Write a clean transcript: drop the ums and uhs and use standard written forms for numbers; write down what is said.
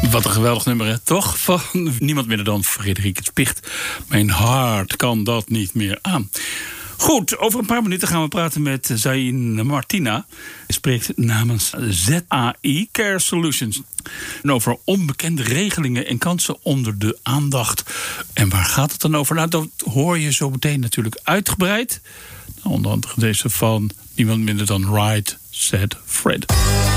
Wat een geweldig nummer, hè? Toch? Van niemand minder dan Frederik Spicht. Mijn hart kan dat niet meer aan. Goed, over een paar minuten gaan we praten met Zain Martina. Hij spreekt namens ZAI Care Solutions. En over onbekende regelingen en kansen onder de aandacht. En waar gaat het dan over? Nou, dat hoor je zo meteen natuurlijk uitgebreid. Onder andere deze van niemand minder dan Right Said Fred.